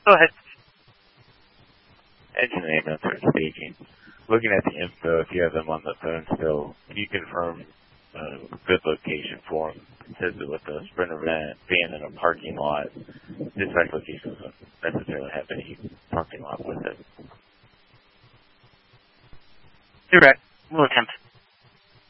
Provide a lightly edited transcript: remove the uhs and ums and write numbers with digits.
Go ahead. Engine ambulance speaking. Looking at the info, if you have them on the phone still, can you confirm a good location for them? It says that with the Sprinter van being in a parking lot, dispatch location doesn't necessarily have any parking lot with it. You're right. We'll attempt.